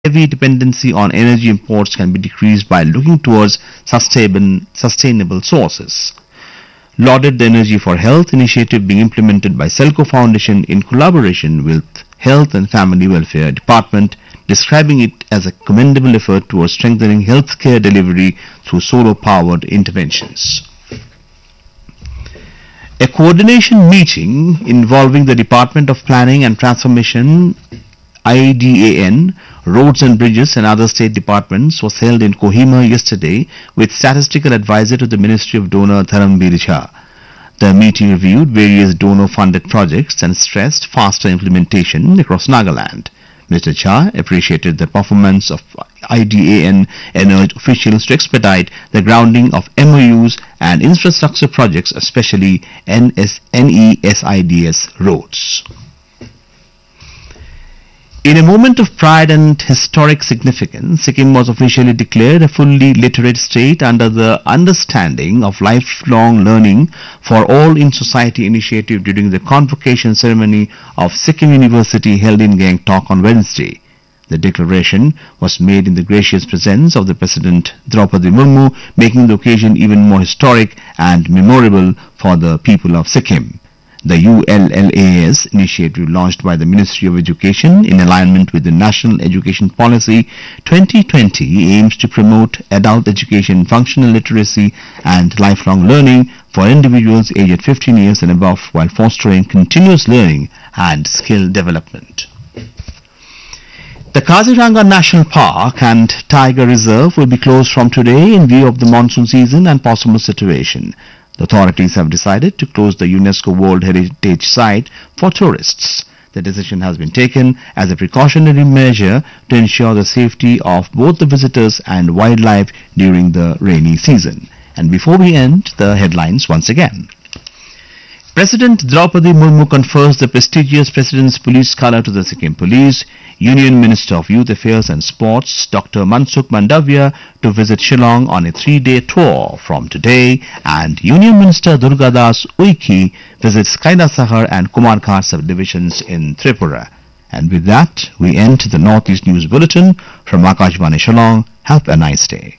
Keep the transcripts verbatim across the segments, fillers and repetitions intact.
heavy dependency on energy imports can be decreased by looking towards sustainable, sustainable sources. Lauded the Energy for Health initiative being implemented by Selco Foundation in collaboration with Health and Family Welfare Department, describing it as a commendable effort towards strengthening healthcare delivery through solar-powered interventions. A coordination meeting involving the Department of Planning and Transformation, I D A N, Roads and Bridges and other state departments was held in Kohima yesterday with statistical advisor to the Ministry of Donor Dharambir Jha. The meeting reviewed various donor-funded projects and stressed faster implementation across Nagaland. Mister Jha appreciated the performance of I D A N and urged officials to expedite the grounding of M O Us and infrastructure projects, especially N E S I D S roads. In a moment of pride and historic significance, Sikkim was officially declared a fully literate state under the Understanding of Lifelong Learning for All in Society initiative during the convocation ceremony of Sikkim University held in Gangtok on Wednesday. The declaration was made in the gracious presence of the President Draupadi Murmu, making the occasion even more historic and memorable for the people of Sikkim. The U L L A S initiative launched by the Ministry of Education in alignment with the National Education Policy twenty twenty aims to promote adult education, functional literacy and lifelong learning for individuals aged fifteen years and above while fostering continuous learning and skill development. The Kaziranga National Park and Tiger Reserve will be closed from today in view of the monsoon season and possible situation. The authorities have decided to close the UNESCO World Heritage Site for tourists. The decision has been taken as a precautionary measure to ensure the safety of both the visitors and wildlife during the rainy season. And before we end, the headlines once again. President Draupadi Murmu confers the prestigious President's Police Color to the Sikkim Police. Union Minister of Youth Affairs and Sports, Doctor Mansukh Mandavia, to visit Shillong on a three-day tour from today, and Union Minister Durgadas Uiki visits Kainasahar and Kumarghat subdivisions in Tripura. And with that, we end the Northeast News Bulletin from Akashvani Shillong. Have a nice day.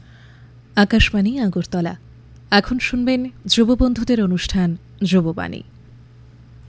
Akashvani Agartala. এখন শুনবেন যুববন্ধুদের অনুষ্ঠান যুববাণী।